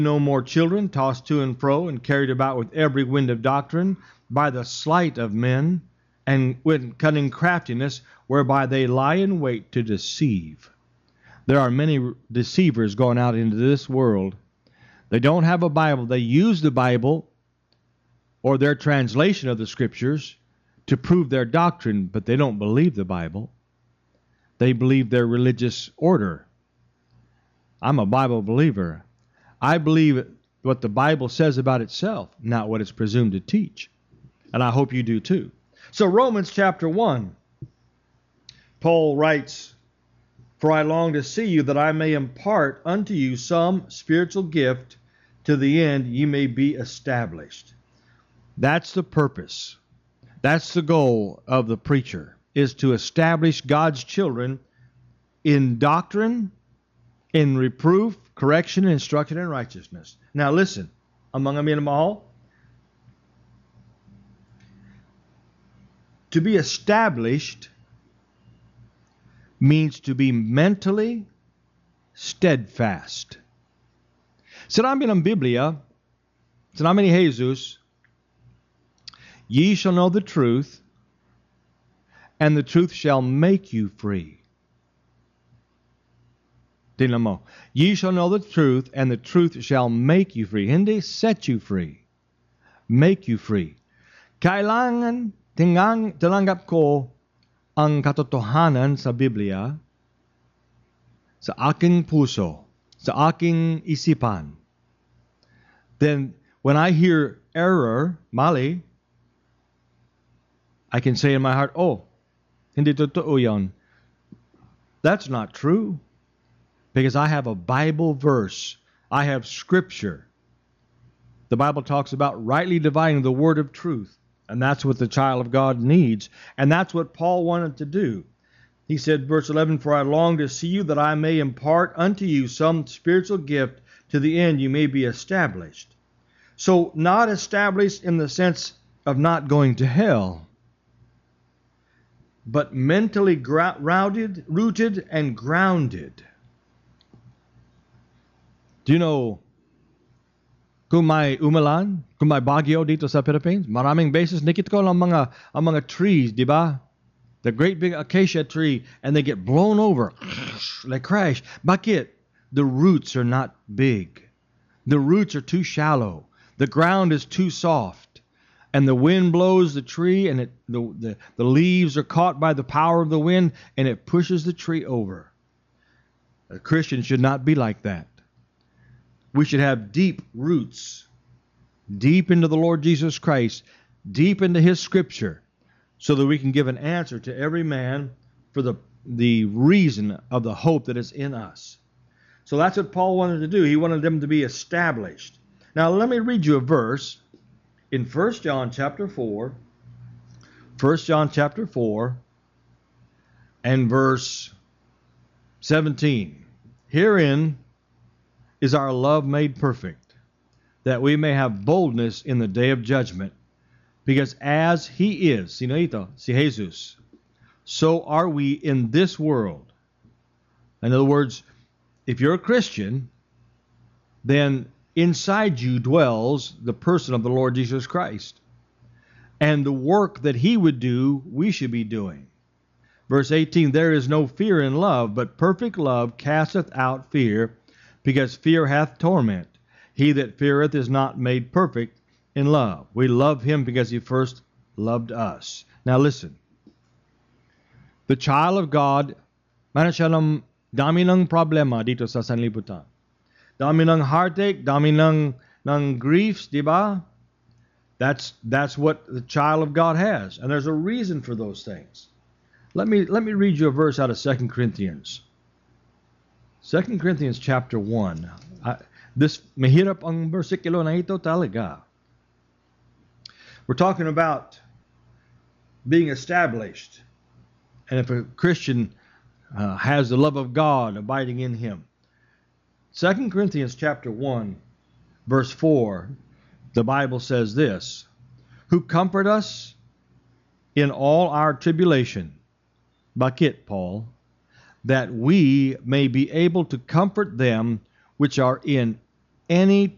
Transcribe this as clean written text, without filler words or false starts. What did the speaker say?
No more children, tossed to and fro and carried about with every wind of doctrine by the sleight of men and with cunning craftiness, whereby they lie in wait to deceive. There are many deceivers going out into this world. They don't have a Bible. They use the Bible or their translation of the Scriptures to prove their doctrine, but they don't believe the Bible. They believe their religious order. I'm a Bible believer. I believe what the Bible says about itself, not what it's presumed to teach. And I hope you do too. So Romans chapter 1, Paul writes, "For I long to see you, that I may impart unto you some spiritual gift, to the end ye may be established." That's the purpose. That's the goal of the preacher, is to establish God's children in doctrine, in reproof, correction, instruction, and righteousness. Now listen, among them in all, to be established means to be mentally steadfast. Sinabi ng Biblia, sinabi ni Jesus, "Ye shall know the truth, and the truth shall make you free." Tingnan mo. "Ye shall know the truth, and the truth shall make you free." Hindi set you free. Make you free. Kailangan tinanggap ko ang katotohanan sa Biblia sa aking puso, sa aking isipan. Then, when I hear error, mali, I can say in my heart, "Oh, hindi totoo yan." That's not true. Because I have a Bible verse. I have Scripture. The Bible talks about rightly dividing the word of truth. And that's what the child of God needs. And that's what Paul wanted to do. He said, verse 11, "For I long to see you, that I may impart unto you some spiritual gift, to the end you may be established." So, not established in the sense of not going to hell, but mentally rooted and grounded. Do you know, kung may umulan, kung may bagyo dito sa Philippines, maraming beses nakita ko ang mga trees, di ba? The great big acacia tree, and they get blown over. They crash. Bakit? The roots are not big. The roots are too shallow. The ground is too soft. And the wind blows the tree, and the leaves are caught by the power of the wind, and it pushes the tree over. A Christian should not be like that. We should have deep roots, deep into the Lord Jesus Christ, deep into His Scripture, so that we can give an answer to every man for the reason of the hope that is in us. So that's what Paul wanted to do. He wanted them to be established. Now let me read you a verse in 1 John chapter 4. 1 John chapter 4 and verse 17. "Herein is our love made perfect, that we may have boldness in the day of judgment. Because as He is," sino ito? Si Jesus, "so are we in this world." In other words, if you're a Christian, then inside you dwells the person of the Lord Jesus Christ. And the work that He would do, we should be doing. Verse 18, "There is no fear in love, but perfect love casteth out fear, because fear hath torment. He that feareth is not made perfect in love." We love Him because He first loved us. Now listen. The child of God, meron siya ng dami ng problema dito sa sanlibutan. Dami ng heartache, dami ng griefs, di ba? That's what the child of God has. And there's a reason for those things. Let me read you a verse out of 2 Corinthians. 2 Corinthians chapter 1. This mahirap ang versikulo na ito talaga. We're talking about being established. And if a Christian has the love of God abiding in him. 2 Corinthians chapter 1, verse 4, the Bible says this, "Who comfort us in all our tribulation." Bakit, Paul? "That we may be able to comfort them which are in any